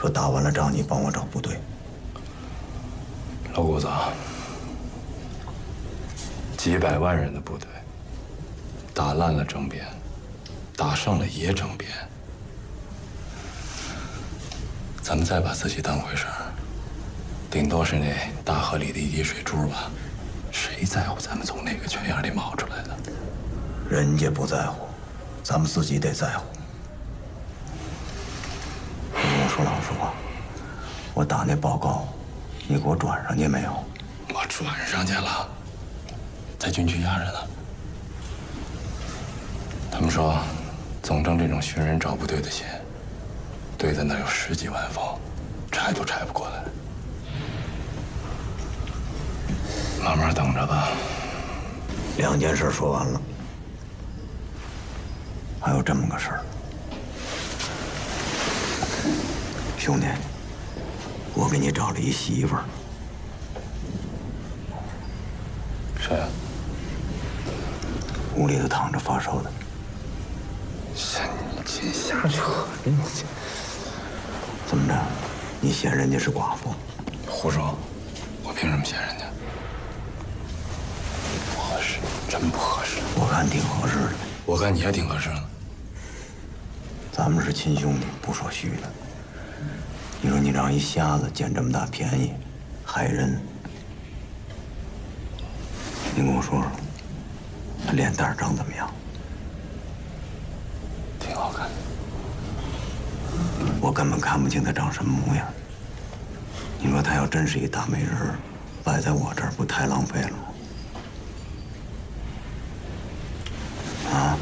说打完了仗你帮我找部队。 老谷子，几百万人的部队，打烂了政变，打胜了也政变，咱们再把自己当回事儿，顶多是那大河里的一滴水珠吧。谁在乎咱们从哪个圈眼里冒出来的？ 人家不在乎，咱们自己得在乎。你跟我说老实话，我打那报告，你给我转上去没有？ 我转上去了，在军区压着呢。他们说，总政这种寻人找部队的线，堆在那有10几万封，拆都拆不过来。慢慢等着吧。 2件事说完了，还有这么个事儿，兄弟，我给你找了一媳妇儿。 谁啊？ 屋里头躺着发烧的。 你净瞎扯！你怎么着？你嫌人家是寡妇？ 胡说！我凭什么嫌人家？不合适，真不合适。 我看挺合适的。 我看你还挺合适的。 咱们是亲兄弟，不说虚的。你说你让一瞎子捡这么大便宜，害人。你跟我说说，他脸蛋长怎么样？ 挺好看。 我根本看不清他长什么模样。你说他要真是一大美人儿，摆在我这儿不太浪费了吗？啊？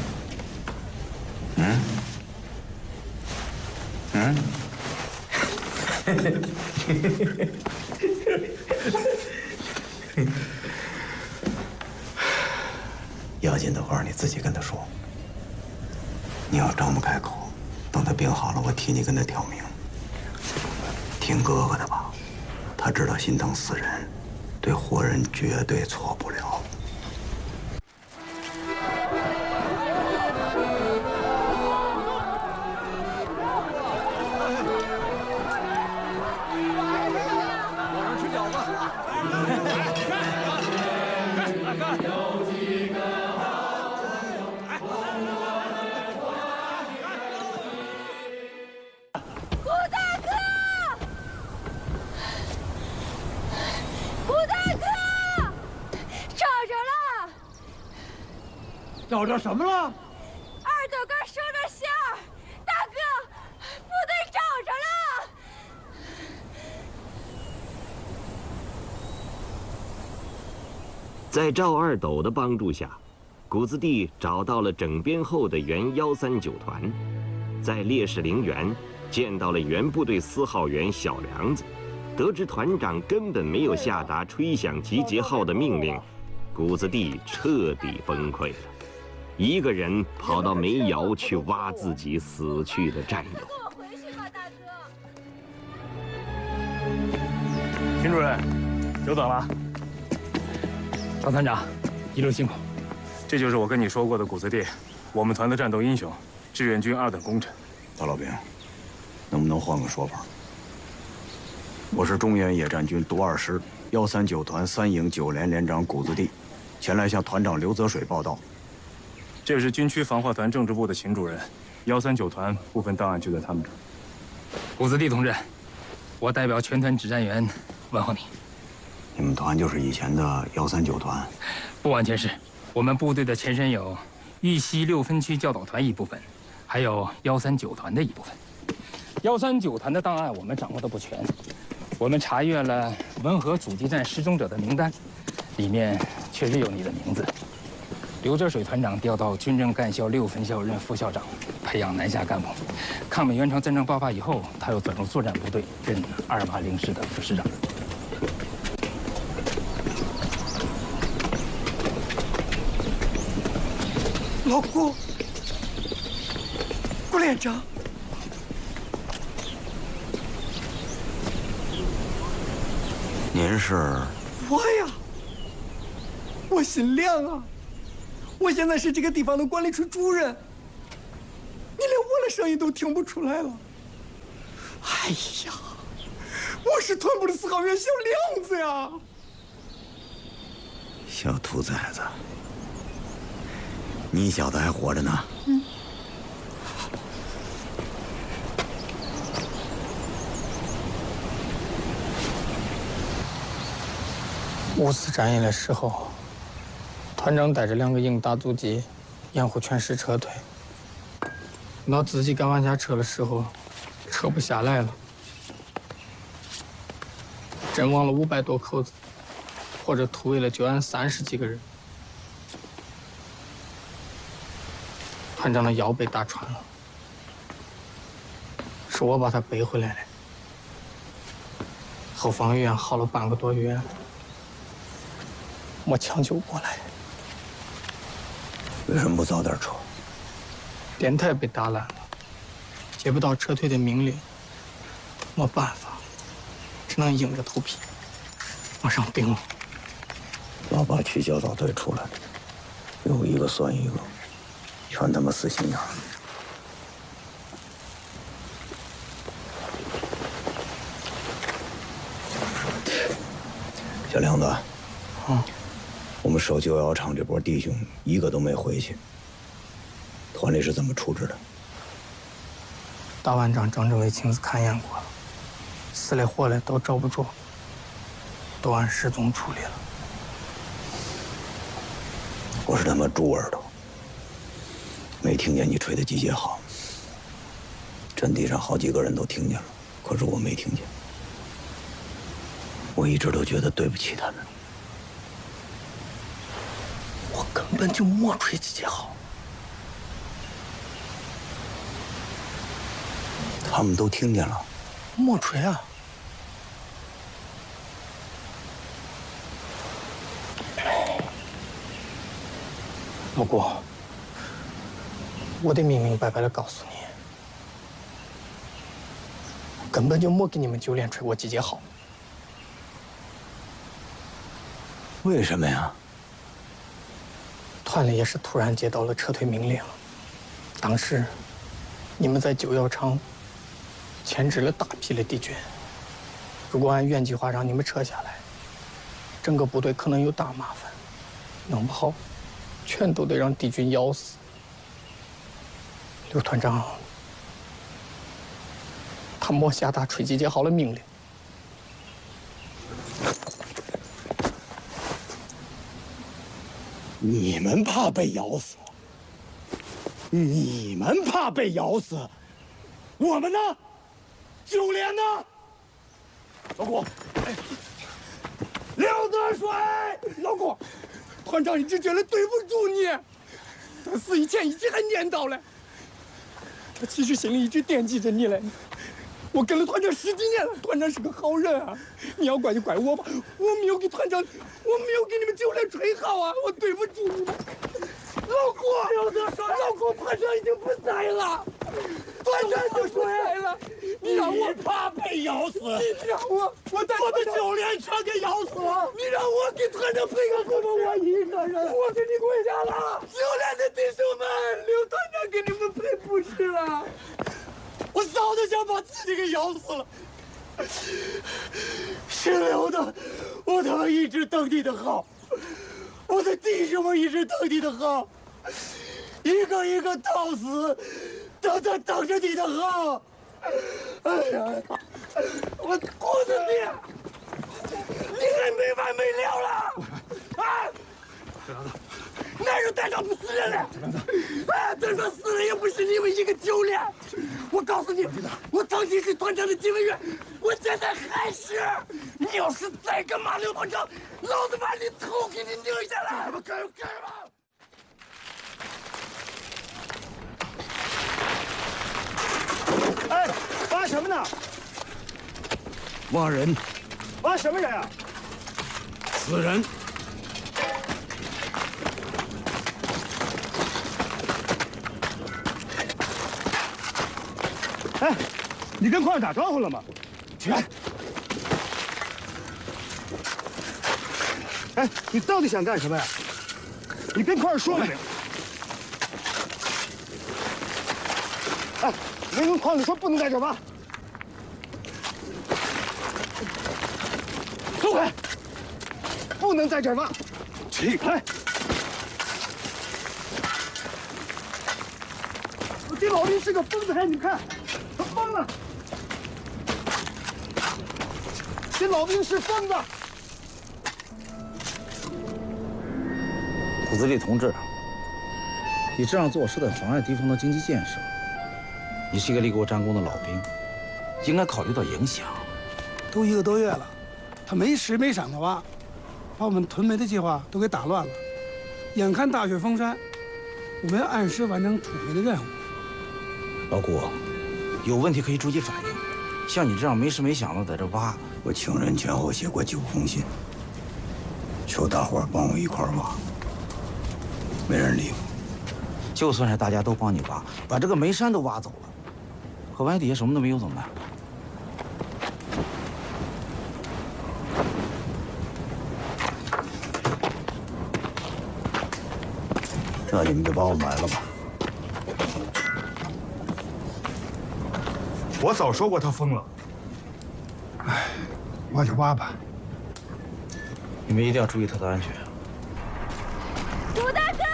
要紧的话你自己跟他说。你要张不开口，等他病好了，我替你跟他挑明。听哥哥的吧，他知道心疼死人，对活人绝对错不了。 找着什么了？ 二斗哥收着信儿，大哥，部队找着了。 在赵二斗的帮助下，谷子地找到了整编后的原139团，在烈士陵园见到了原部队4号员小梁子，得知团长根本没有下达吹响集结号的命令，谷子地彻底崩溃了。一个人跑到煤窑去挖自己死去的战友。 跟我回去吧，大哥。 秦主任，久等了。张团长，一路辛苦。这就是我跟你说过的谷子地，我们团的战斗英雄，志愿军2等功臣。 大老兵，能不能换个说法？我是中原野战军独2师139团3营9连连长谷子地，前来向团长刘泽水报道。 这是军区防化团政治部的秦主任，139团部分档案就在他们这儿。 谷子地同志，我代表全团指战员问候你。 你们团就是以前的139团？ 不完全是，我们部队的前身有豫西6分区教导团一部分，还有139团的一部分。139团的档案我们掌握的不全，我们查阅了文河阻击战失踪者的名单，里面确实有你的名字。刘泽水团长调到军政干校6分校任副校长，培养南下干部。抗美援朝战争爆发以后，他又转入作战部队，任280师的副师长。 老顾，顾连长， 您是？ 我呀，我姓梁啊。我现在是这个地方的管理处主任，你连我的声音都听不出来了。 哎呀，我是团部的4号员小梁子呀！ 小兔崽子，你小子还活着呢。 5次战役的时候，团长带着2个营大阻击，掩护全师撤退。等到自己赶往下撤的时候，撤不下来了，阵亡了500多口子，或者突围了就俺30几个人。团长的腰被打穿了，是我把他背回来的。后方医院耗了半个多月，没抢救过来。 为什么不早点撤？ 电台被打烂了，接不到撤退的命令，没办法，只能硬着头皮往上顶了。 老八去教导队出来，有一个算一个，全他妈死心眼儿。小梁子，我们守旧窑厂这波弟兄一个都没回去，团里是怎么处置的？ 大班长张政委亲自勘验过了，死的活的都找不着，都按失踪处理了。 我是他妈猪耳朵，没听见你吹的集结号。阵地上好几个人都听见了，可是我没听见。我一直都觉得对不起他们。 我根本就没吹集结号。 他们都听见了。 没吹啊！老郭，我得明明白白的告诉你，根本就没给你们9连吹过集结号。 为什么呀？ 团里也是突然接到了撤退命令，当时你们在旧窑厂牵制了大批的敌军，如果按原计划让你们撤下来，整个部队可能有大麻烦，弄不好全都得让敌军咬死。刘团长他没下达吹集结号的命令。 你们怕被咬死，你们怕被咬死，我们呢？9连呢？老郭，刘德水，老郭，团长一直觉得对不住你，他死以前一直还念叨嘞，他其实心里一直惦记着你嘞。我跟了团长10几年了，团长是个好人啊！你要怪就怪我吧，我没有给团长，我没有给你们9连吹号啊，我对不住你们。老郭，刘德水，老郭，团长已经不在了，团长就不在了，你让我怕被咬死，你让我把9连全给咬死了，你让我给团长赔个什么？我一个人，我给你跪下了，9连的弟兄们，刘团长给你们赔不是了。我早就想把自己给咬死了。姓刘的，我他妈一直等你的号，我的弟兄们一直等你的号，一个一个到死，等着你的号。哎呀，我哭死你！你还没完没了了啊！哪有队长不死人的？哎，队长死了也不是因为一个9连。我告诉你，我曾经是团长的警卫员，我现在还是。你要是再敢骂刘团长，老子把你头给你拧下来！我干吧！ 哎，挖什么呢？ 挖人。 挖什么人啊？ 死人。 哎，你跟矿上打招呼了吗？ 去。 哎，你到底想干什么呀？你跟矿上说了没有？哎，没跟矿里说不能在这挖。 走开！不能在这儿挖！起开！这老兵是个疯子，你看，他疯了！这老兵是疯子！ 谷子地同志，你这样做是在妨碍地方的经济建设。你是一个立过战功的老兵，应该考虑到影响。 都1个多月了，他没时没晌的挖，把我们屯煤的计划都给打乱了。眼看大雪封山，我们要按时完成储煤的任务。 老谷，有问题可以逐级反映。像你这样没事没想的在这挖， 我请人前后写过9封信，求大伙儿帮我一块儿挖，没人理我。 就算是大家都帮你挖，把这个煤山都挖走了，可万一底下什么都没有怎么办？ 那你们就把我埋了吧。 我早说过他疯了。 哎，挖就挖吧。 你们一定要注意他的安全。 谷大哥，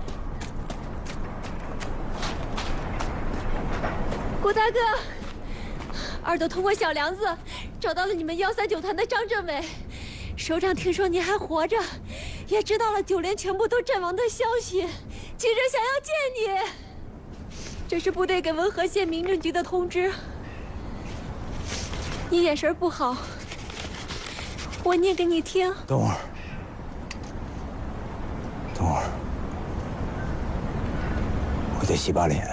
谷大哥，二斗通过小梁子找到了你们139团的张政委，首长听说您还活着，也知道了9连全部都阵亡的消息，急着想要见你。这是部队给文和县民政局的通知。你眼神不好，我念给你听。 等会儿，我得洗把脸。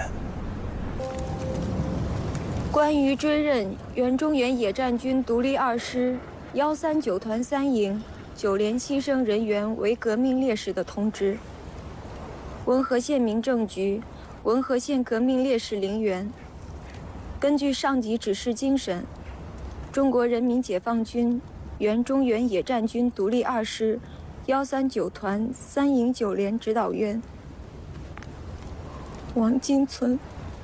关于追认原中原野战军独立2师139团3营9连牺牲人员为革命烈士的通知。文和县民政局、文和县革命烈士陵园，根据上级指示精神，中国人民解放军原中原野战军独立2师139团3营9连指导员王金存、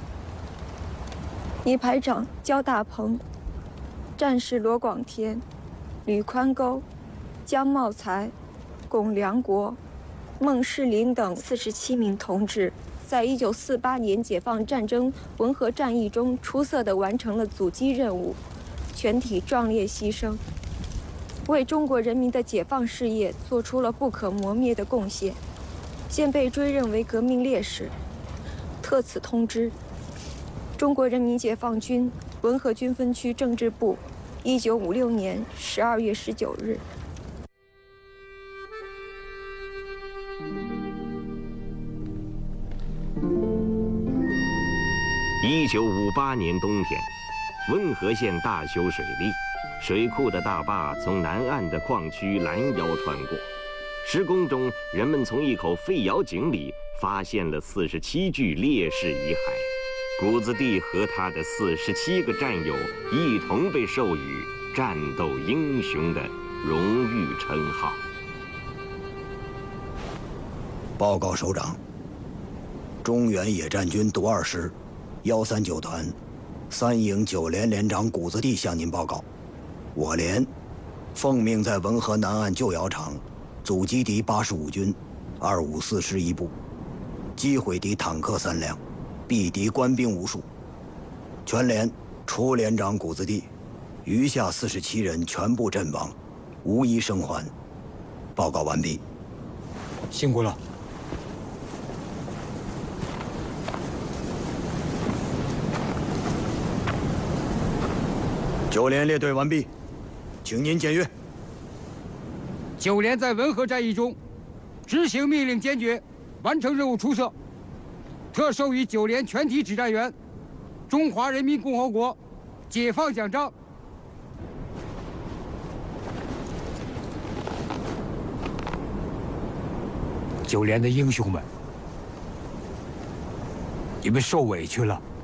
一排长焦大鹏、战士罗广田、吕宽沟、江茂才、龚良国、孟世林等47名同志，在1948年解放战争文和战役中出色地完成了阻击任务，全体壮烈牺牲，为中国人民的解放事业做出了不可磨灭的贡献，现被追认为革命烈士。特此通知，中国人民解放军文和军分区政治部，1956年12月19日。 1958年冬天，温和县大修水利，水库的大坝从南岸的矿区拦腰穿过。施工中，人们从一口废窑井里发现了47具烈士遗骸。谷子地和他的47个战友一同被授予战斗英雄的荣誉称号。 报告首长，中原野战军独2师139团3营9连连长谷子地向您报告，我连奉命在文和南岸旧窑厂阻击敌85军254师1部，击毁敌坦克3辆，毙敌官兵无数。全连除连长谷子地，余下47人全部阵亡，无一生还。报告完毕。 辛苦了。 9连列队完毕，请您检阅。 9连在文和战役中执行命令坚决，完成任务出色，特授予9连全体指战员中华人民共和国解放奖章。9连的英雄们，你们受委屈了。